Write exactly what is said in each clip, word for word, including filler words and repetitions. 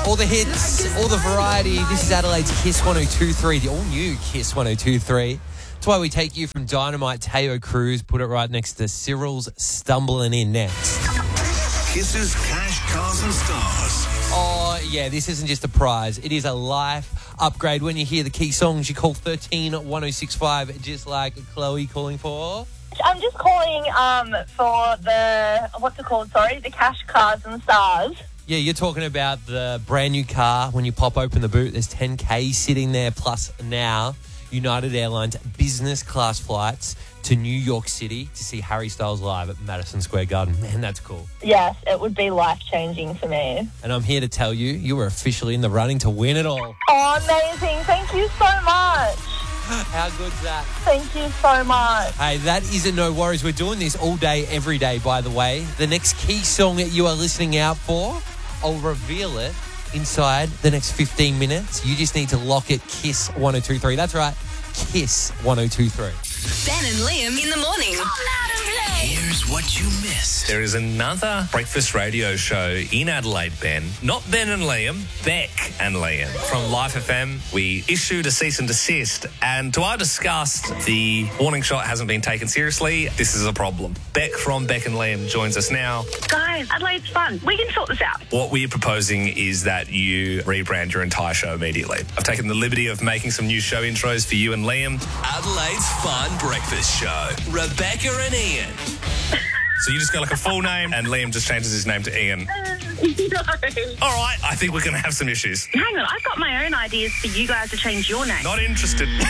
All the hits, all the variety. This is Adelaide's Kiss one oh two point three, the all-new Kiss one oh two point three. That's why we take you from Dynamite, Teo Cruz, put it right next to Cyril's Stumbling In next. Kiss's Cash, Cars and Stars. Oh, yeah, this isn't just a prize. It is a life upgrade. When you hear the key songs, you call thirteen one oh six five, just like Chloe calling for... I'm just calling um, for the, what's it called, sorry, the Cash, Cars and Stars. Yeah, you're talking about the brand new car. When you pop open the boot, there's ten K sitting there. Plus now, United Airlines business class flights to New York City to see Harry Styles live at Madison Square Garden. Man, that's cool. Yes, it would be life-changing for me. And I'm here to tell you, you were officially in the running to win it all. Oh, amazing. Thank you so much. How good's that? Thank you so much. Hey, that isn't no worries. We're doing this all day, every day, by the way. The next key song that you are listening out for, I'll reveal it inside the next fifteen minutes. You just need to lock it Kiss one oh two point three. That's right, Kiss one oh two point three. Ben and Liam in the morning. Here's what you missed. There is another breakfast radio show in Adelaide, Ben. Not Ben and Liam, Beck and Liam. From Life F M, we issued a cease and desist, and to our disgust, the warning shot hasn't been taken seriously. This is a problem. Beck from Beck and Liam joins us now. Guys, Adelaide's fun. We can sort this out. What we're proposing is that you rebrand your entire show immediately. I've taken the liberty of making some new show intros for you and Liam. Adelaide's Fun Breakfast Show. Rebecca and Ian. So you just got like a full name, and Liam just changes his name to Ian. No. All right, I think we're going to have some issues. Hang on, I've got my own ideas for you guys to change your name. Not interested. Ben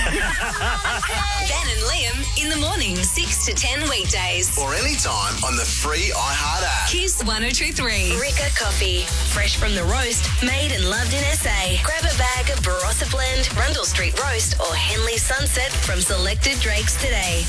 and Liam in the morning, six to ten weekdays. Or anytime on the free iHeart app. Kiss one oh two point three. Ricca Coffee. Fresh from the roast, made and loved in S A. Grab a bag of Barossa Blend, Rundle Street Roast or Henley Sunset from selected Drakes today.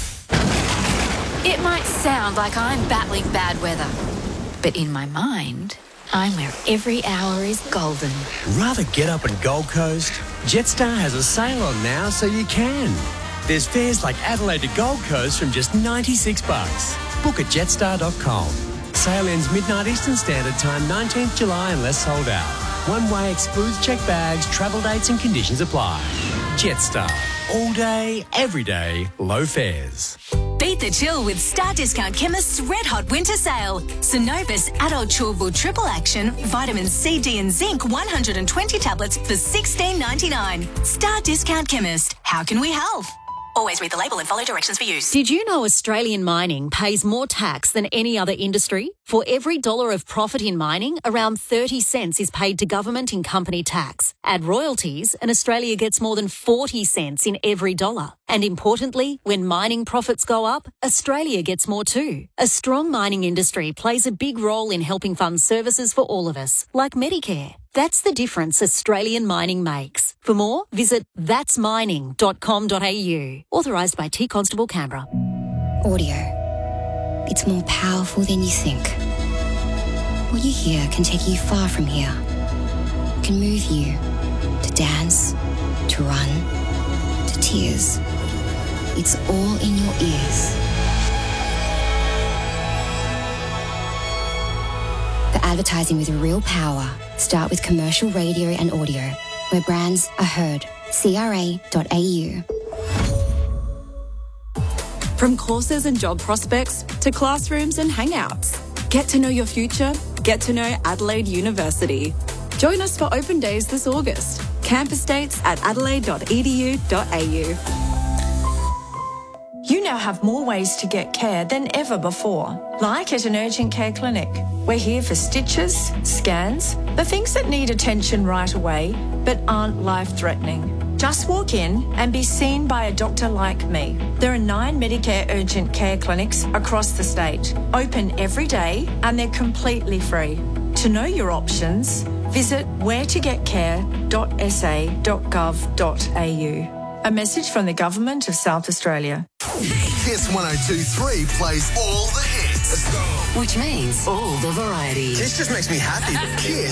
It might sound like I'm battling bad weather, but in my mind, I'm where every hour is golden. Rather get up in Gold Coast? Jetstar has a sale on now, so you can. There's fares like Adelaide to Gold Coast from just ninety-six bucks. Book at jetstar dot com. Sale ends midnight Eastern Standard Time, nineteenth July, unless sold out. One way excludes checked bags, travel dates and conditions apply. Jetstar. All day, every day, low fares. Beat the chill with Star Discount Chemist's Red Hot Winter Sale. Synovus Adult Chewable Triple Action, Vitamin C, D and Zinc one hundred twenty tablets for sixteen ninety-nine. Star Discount Chemist. How can we help? Always read the label and follow directions for use. Did you know Australian mining pays more tax than any other industry? For every dollar of profit in mining, around thirty cents is paid to government in company tax. Add royalties and Australia gets more than forty cents in every dollar. And importantly, when mining profits go up, Australia gets more too. A strong mining industry plays a big role in helping fund services for all of us, like Medicare. That's the difference Australian mining makes. For more, visit thats mining dot com dot a u. Authorised by T Constable Canberra. Audio. It's more powerful than you think. What you hear can take you far from here. It can move you to dance, to run, to tears. It's all in your ears. The advertising with real power. Start with commercial radio and audio, where brands are heard. C R A dot A U. From courses and job prospects to classrooms and hangouts. Get to know your future. Get to know Adelaide University. Join us for open days this August. Campus dates at adelaide dot e d u dot a u. You now have more ways to get care than ever before, like at an urgent care clinic. We're here for stitches, scans, the things that need attention right away but aren't life-threatening. Just walk in and be seen by a doctor like me. There are nine Medicare urgent care clinics across the state, open every day, and they're completely free. To know your options, visit where to get care dot s a dot gov dot a u. A message from the Government of South Australia. Kiss one oh two point three plays all the hits. Let's go. Which means all the variety. This just makes me happy. Kiss.